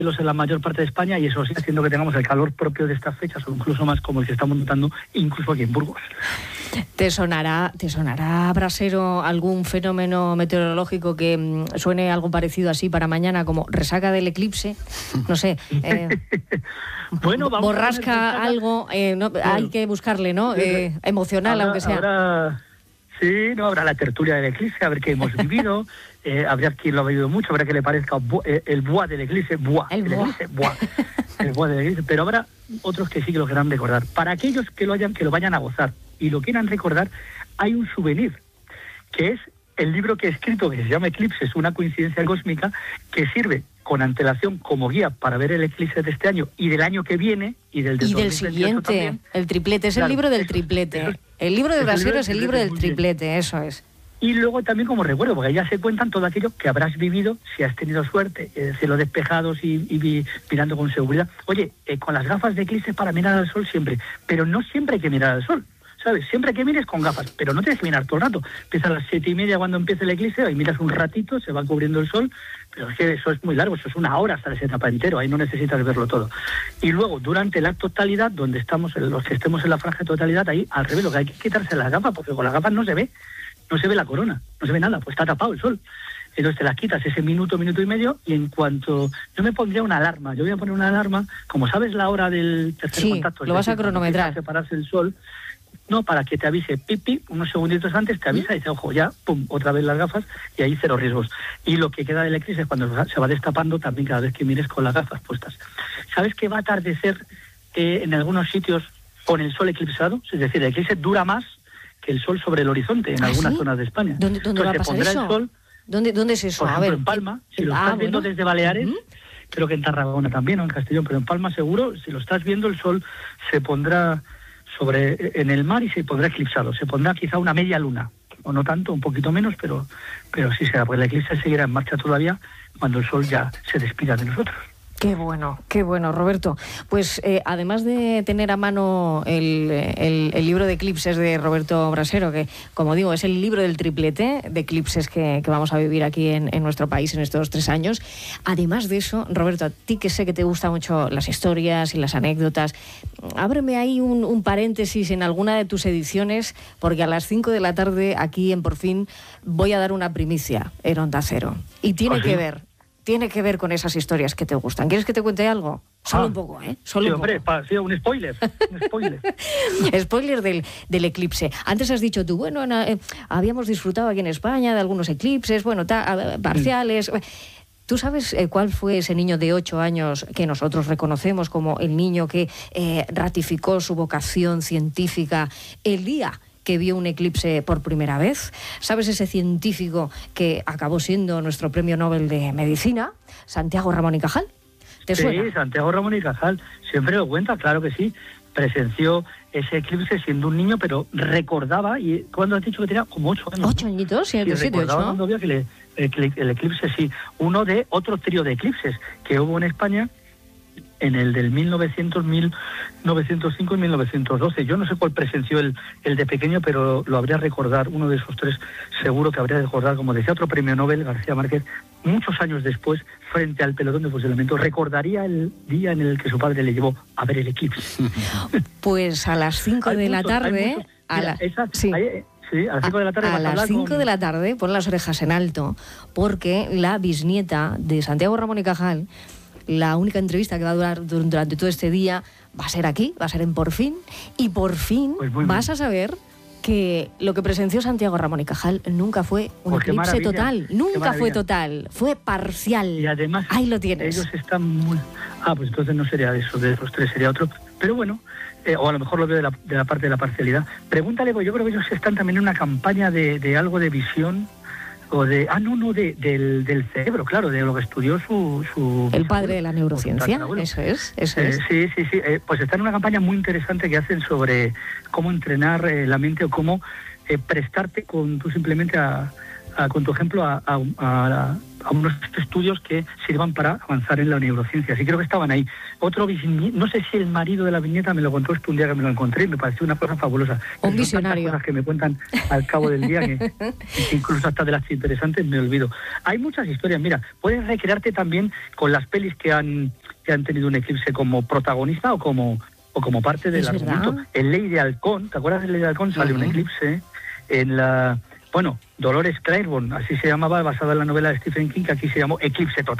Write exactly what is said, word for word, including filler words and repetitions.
en la mayor parte de España y eso sí haciendo que tengamos el calor propio de estas fechas o incluso más como el que estamos notando incluso aquí en Burgos. ¿Te sonará, te sonará, Brasero, algún fenómeno meteorológico que mmm, suene algo parecido así para mañana, como resaca del eclipse? No sé. Eh, bueno, vamos borrasca, a algo, eh, no, bueno, hay que buscarle, ¿no? Eh, emocional, habrá, aunque sea. Habrá, sí, no habrá la tertulia del eclipse, a ver qué hemos vivido. Eh, habría quien lo ha vivido mucho, habrá que le parezca bu- eh, el buá del eclipse, buá, el, el eclipse, buá, el buá del eclipse, pero habrá otros que sí que lo querrán recordar. Para aquellos que lo hayan, que lo vayan a gozar y lo quieran recordar, hay un souvenir, que es el libro que he escrito, que se llama Eclipses, una coincidencia cósmica, que sirve con antelación como guía para ver el eclipse de este año y del año que viene y del, de y del siguiente, también. El triplete, es claro, el libro del eso, triplete. Eso, el libro de Brasero es el libro del triplete, bien. Eso es. Y luego también como recuerdo, porque ya se cuentan todo aquello que habrás vivido si has tenido suerte, eh, cielos despejados y, y mirando con seguridad. Oye, eh, con las gafas de eclipse para mirar al sol siempre, pero no siempre hay que mirar al sol, ¿sabes? Siempre que mires con gafas, pero no tienes que mirar todo el rato. Empieza a las siete y media cuando empieza el eclipse y miras un ratito, se va cubriendo el sol, pero es que eso es muy largo, eso es una hora hasta esa etapa entero, ahí no necesitas verlo todo. Y luego, durante la totalidad, donde estamos, los que estemos en la franja de totalidad, ahí al revés, lo que hay que quitarse las gafas, porque con las gafas no se ve. No se ve la corona, no se ve nada, pues está tapado el sol. Entonces te las quitas ese minuto, minuto y medio, y en cuanto... Yo me pondría una alarma, yo voy a poner una alarma, como sabes la hora del tercer sí, contacto... lo vas a cronometrar. Separarse el sol, no, para que te avise, pipi, unos segunditos antes te avisa ¿Mm? Y dice, ojo, ya, pum, otra vez las gafas, y ahí cero riesgos. Y lo que queda del eclipse es cuando se va destapando también cada vez que mires con las gafas puestas. ¿Sabes que va a atardecer eh, en algunos sitios con el sol eclipsado? Es decir, el eclipse dura más que el sol sobre el horizonte en ¿Ah, algunas sí? zonas de España. ¿Dónde, dónde va a pasar eso? El sol, ¿Dónde, ¿Dónde es eso? Por ejemplo, a ver, en Palma, si lo ah, estás viendo bueno. desde Baleares, ¿Mm? creo que en Tarragona también, o en Castellón, pero en Palma seguro, si lo estás viendo, el sol se pondrá sobre en el mar y se pondrá eclipsado. Se pondrá quizá una media luna, o no tanto, un poquito menos, pero, pero sí será, porque el eclipse seguirá en marcha todavía cuando el sol ya se despida de nosotros. Qué bueno, qué bueno, Roberto. Pues eh, además de tener a mano el, el, el libro de eclipses de Roberto Brasero, que como digo es el libro del triplete de eclipses que, que vamos a vivir aquí en, en nuestro país en estos tres años, además de eso, Roberto, a ti que sé que te gustan mucho las historias y las anécdotas, ábreme ahí un, un paréntesis en alguna de tus ediciones, porque a las cinco de la tarde aquí en Por Fin voy a dar una primicia en Onda Cero. Y tiene ¿Ah, sí? que ver... Tiene que ver con esas historias que te gustan. ¿Quieres que te cuente algo? Solo ah, un poco, ¿eh? Solo sí, un hombre, poco. Pa, sí, un spoiler. Un spoiler. Spoiler del, del eclipse. Antes has dicho tú, bueno, na, eh, habíamos disfrutado aquí en España de algunos eclipses, bueno, ta, parciales. Mm. ¿Tú sabes eh, cuál fue ese niño de ocho años que nosotros reconocemos como el niño que eh, ratificó su vocación científica el día que vio un eclipse por primera vez? ¿Sabes ese científico que acabó siendo nuestro premio Nobel de Medicina, Santiago Ramón y Cajal? ¿Te sí, suena? Santiago Ramón y Cajal, siempre lo cuenta, claro que sí. Presenció ese eclipse siendo un niño, pero recordaba, y ¿cuándo has dicho que tenía? Como ocho años. ¿Ocho añitos? Sí, sí, siete, recordaba ocho. cuando vio que le, el, el eclipse, sí. Uno de otro trío de eclipses que hubo en España, en el del mil novecientos, mil novecientos cinco y mil novecientos doce. Yo no sé cuál presenció el, el de pequeño, pero lo habría recordar, uno de esos tres seguro que habría de recordar, como decía otro premio Nobel, García Márquez, muchos años después, frente al pelotón de fusilamiento, recordaría el día en el que su padre le llevó a ver el eclipse. Pues a las cinco de la tarde... Muchos, a mira, la, esa, sí. Ahí, sí, a las cinco de la tarde. A, a las cinco con... de la tarde, pon las orejas en alto, porque la bisnieta de Santiago Ramón y Cajal, la única entrevista que va a durar durante todo este día va a ser aquí, va a ser en Por Fin, y por fin pues vas bien. a saber que lo que presenció Santiago Ramón y Cajal nunca fue un pues eclipse total, nunca fue total, fue parcial. Y además, ahí lo tienes. Ellos están muy... Ah, pues entonces no sería eso, de los tres sería otro, pero bueno, eh, o a lo mejor lo veo de la, de la parte de la parcialidad. Pregúntale, pues yo creo que ellos están también en una campaña de, de algo de visión, o de, ah, no, no, de, del, del cerebro, claro, de lo que estudió su... su el padre de la neurociencia, eso es, eso eh, es. Sí, sí, sí, eh, pues está en una campaña muy interesante que hacen sobre cómo entrenar eh, la mente o cómo eh, prestarte con tú simplemente a, a, con tu ejemplo, a, a, a, a unos estudios que sirvan para avanzar en la neurociencia. Sí, creo que estaban ahí. Otro, no sé si el marido de la viñeta me lo contó esto un día que me lo encontré y me pareció una cosa fabulosa. Un visionario. Son tantas cosas que me cuentan al cabo del día que, que incluso hasta de las interesantes me olvido. Hay muchas historias. Mira, puedes recrearte también con las pelis que han, que han tenido un eclipse como protagonista o como, o como parte del argumento. En Ley de Halcón, ¿te acuerdas de Ley de Halcón? Sale uh-huh. un eclipse en la... Bueno, Dolores Claiborne, así se llamaba, basada en la novela de Stephen King, que aquí se llamó Eclipse Total.